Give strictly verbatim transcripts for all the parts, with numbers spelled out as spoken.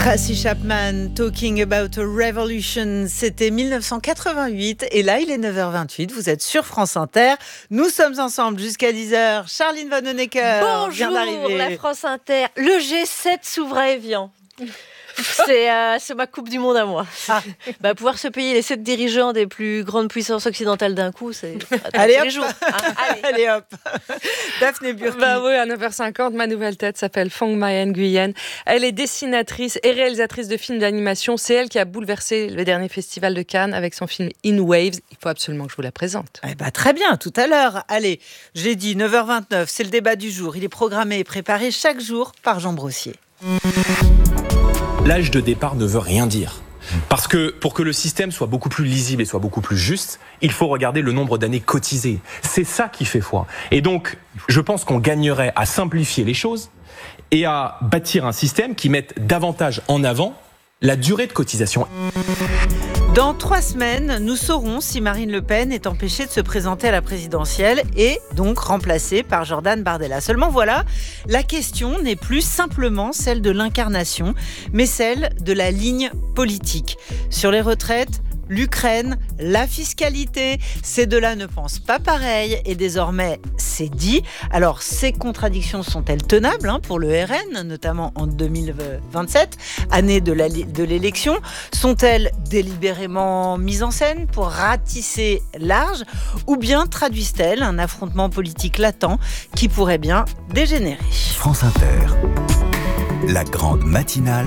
Tracy Chapman, Talking About a Revolution, c'était dix-neuf cent quatre-vingt-huit et là il est neuf heures vingt-huit, vous êtes sur France Inter, nous sommes ensemble jusqu'à dix heures, Charline Vanhoenacker vient d'arriver. Bonjour la France Inter, le G sept souverain Evian. C'est, euh, c'est ma coupe du monde à moi. Ah. Bah, pouvoir se payer les sept dirigeants des plus grandes puissances occidentales d'un coup, c'est allez, tous les jours. Hein, allez. allez hop. Daphné Burki. Bah oui, à neuf heures cinquante, ma nouvelle tête s'appelle Phong Mai Nguyen. Elle est dessinatrice et réalisatrice de films d'animation. C'est elle qui a bouleversé le dernier festival de Cannes avec son film In Waves. Il faut absolument que je vous la présente. Eh bah, très bien, tout à l'heure. Allez, j'ai dit neuf heures vingt-neuf, c'est le débat du jour. Il est programmé et préparé chaque jour par Jean Brossier. L'âge de départ ne veut rien dire. Parce que pour que le système soit beaucoup plus lisible et soit beaucoup plus juste, il faut regarder le nombre d'années cotisées. C'est ça qui fait foi. Et donc, je pense qu'on gagnerait à simplifier les choses et à bâtir un système qui mette davantage en avant la durée de cotisation. Dans trois semaines, nous saurons si Marine Le Pen est empêchée de se présenter à la présidentielle et donc remplacée par Jordan Bardella. Seulement voilà, la question n'est plus simplement celle de l'incarnation, mais celle de la ligne politique. Sur les retraites, l'Ukraine, la fiscalité, ces deux-là ne pensent pas pareil et désormais c'est dit. Alors ces contradictions sont-elles tenables hein, pour le R N, notamment en deux mille vingt-sept, année de, la, de l'élection? Sont-elles délibérément mises en scène pour ratisser large ou bien traduisent-elles un affrontement politique latent qui pourrait bien dégénérer? France Inter, la grande matinale,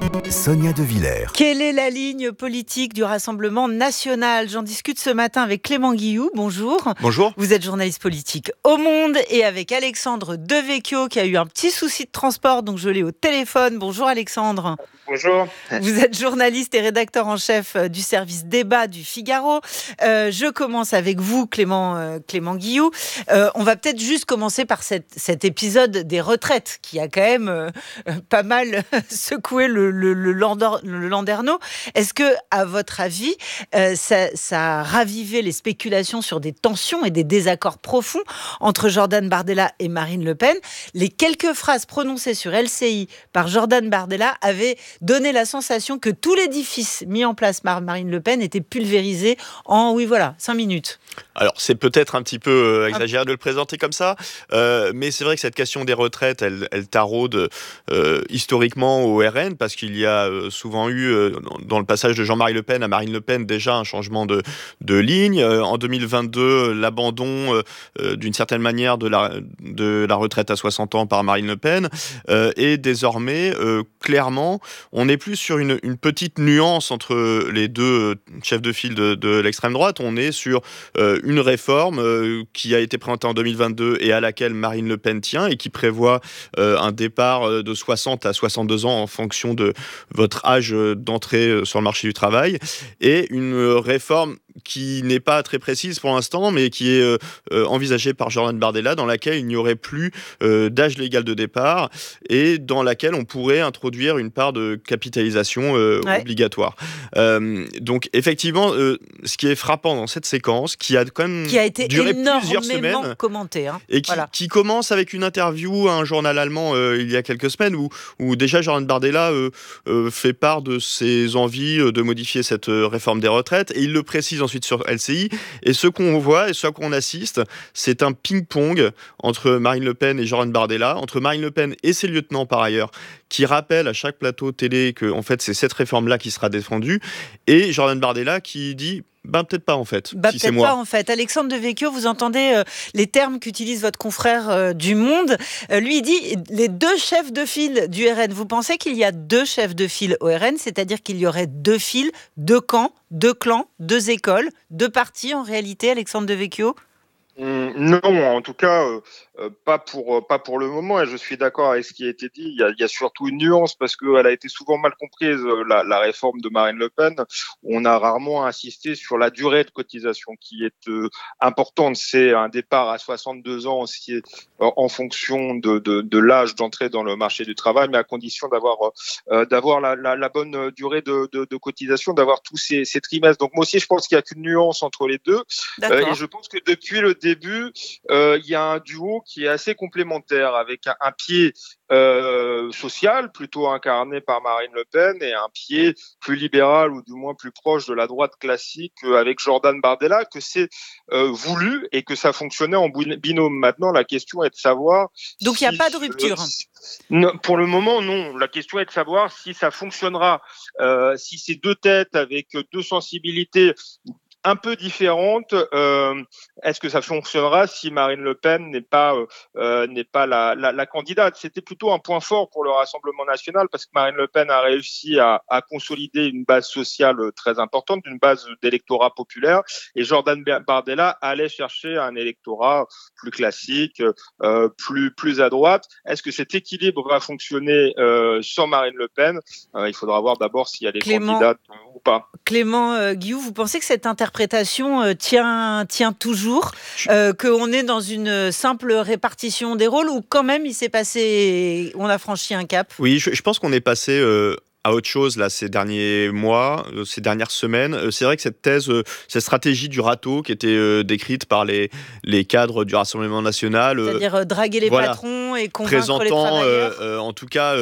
Sonia De Villers. Quelle est la ligne politique du Rassemblement national? J'en discute ce matin avec Clément Guilloux. Bonjour. Bonjour. Vous êtes journaliste politique au Monde et avec Alexandre Devecchio qui a eu un petit souci de transport, donc je l'ai au téléphone. Bonjour Alexandre. Bonjour. Vous êtes journaliste et rédacteur en chef du service débat du Figaro. Euh, je commence avec vous, Clément, euh, Clément Guilloux. Euh, on va peut-être juste commencer par cette, cet épisode des retraites qui a quand même euh, pas mal secoué le, le, le, Lander, le Landerneau. Est-ce que, à votre avis, euh, ça, ça a ravivé les spéculations sur des tensions et des désaccords profonds entre Jordan Bardella et Marine Le Pen? Les quelques phrases prononcées sur L C I par Jordan Bardella avaient donné la sensation que tout l'édifice mis en place par Marine Le Pen était pulvérisé en, oui voilà, cinq minutes. Alors, c'est peut-être un petit peu euh, exagéré de le présenter comme ça, euh, mais c'est vrai que cette question des retraites, elle, elle taraude euh, historiquement au R N, parce qu'il y a euh, souvent eu, euh, dans le passage de Jean-Marie Le Pen à Marine Le Pen, déjà un changement de, de ligne. Euh, en deux mille vingt-deux, l'abandon, euh, d'une certaine manière, de la, de la retraite à soixante ans par Marine Le Pen. Euh, et désormais, euh, clairement, on n'est plus sur une, une petite nuance entre les deux chefs de file de, de l'extrême droite. On est sur euh, une réforme euh, qui a été présentée en deux mille vingt-deux et à laquelle Marine Le Pen tient et qui prévoit euh, un départ de soixante à soixante-deux ans en fonction de votre âge d'entrée sur le marché du travail, et une réforme qui n'est pas très précise pour l'instant, mais qui est euh, envisagée par Jordan Bardella, dans laquelle il n'y aurait plus euh, d'âge légal de départ et dans laquelle on pourrait introduire une part de capitalisation euh, ouais. obligatoire. Euh, donc effectivement, euh, ce qui est frappant dans cette séquence, qui a quand même qui a été duré plusieurs semaines, commenté, hein. et qui, voilà. qui commence avec une interview à un journal allemand euh, il y a quelques semaines, où, où déjà Jordan Bardella euh, euh, fait part de ses envies de modifier cette euh, réforme des retraites, et il le précise ensuite sur L C I, et ce qu'on voit et ce à quoi on assiste, c'est un ping-pong entre Marine Le Pen et Jordan Bardella, entre Marine Le Pen et ses lieutenants par ailleurs, qui rappellent à chaque plateau télé que en fait c'est cette réforme-là qui sera défendue, et Jordan Bardella qui dit Ben, peut-être pas en fait. Bah, si peut-être c'est moi. pas en fait. Alexandre Devecchio, vous entendez euh, les termes qu'utilise votre confrère euh, du Monde. Euh, lui, il dit les deux chefs de file du R N. Vous pensez qu'il y a deux chefs de file au R N, c'est-à-dire qu'il y aurait deux files, deux camps, deux clans, deux écoles, deux partis en réalité, Alexandre Devecchio? Mmh, non, en tout cas, euh, euh, pas pour euh, pas pour le moment. Et je suis d'accord avec ce qui a été dit. Il y a, il y a surtout une nuance parce qu'elle a été souvent mal comprise, euh, la, la réforme de Marine Le Pen. On a rarement insisté sur la durée de cotisation qui est euh, importante. C'est un départ à soixante-deux ans aussi, euh, en fonction de, de, de l'âge d'entrée dans le marché du travail, mais à condition d'avoir euh, d'avoir la, la, la bonne durée de, de, de cotisation, d'avoir tous ces, ces trimestres. Donc moi aussi, je pense qu'il y a qu'une nuance entre les deux. Euh, et je pense que depuis le début début, euh, il y a un duo qui est assez complémentaire, avec un, un pied euh, social, plutôt incarné par Marine Le Pen, et un pied plus libéral, ou du moins plus proche de la droite classique, euh, avec Jordan Bardella, que c'est euh, voulu et que ça fonctionnait en binôme. Maintenant, la question est de savoir... Donc il n'y a si, pas de rupture euh, si, non, pour le moment, non. La question est de savoir si ça fonctionnera, euh, si ces deux têtes avec deux sensibilités un peu différentes, euh, est-ce que ça fonctionnera si Marine Le Pen n'est pas euh, n'est pas la, la, la candidate? C'était plutôt un point fort pour le Rassemblement national, parce que Marine Le Pen a réussi à, à consolider une base sociale très importante, une base d'électorat populaire, et Jordan Bardella allait chercher un électorat plus classique, euh, plus plus à droite. Est-ce que cet équilibre va fonctionner euh, sans Marine Le Pen? euh, Il faudra voir d'abord si elle est Clément, candidate ou pas. Clément euh, Guillou, vous pensez que cette interprétation euh, tient, tient toujours, euh, qu'on est dans une simple répartition des rôles, ou quand même il s'est passé, on a franchi un cap? Oui, je, je pense qu'on est passé euh, à autre chose là ces derniers mois, euh, ces dernières semaines. Euh, c'est vrai que cette thèse, euh, cette stratégie du râteau qui était euh, décrite par les, les cadres du Rassemblement national, euh, c'est-à-dire euh, draguer les voilà, patrons et convaincre les présentant travailleurs, euh, euh, en tout cas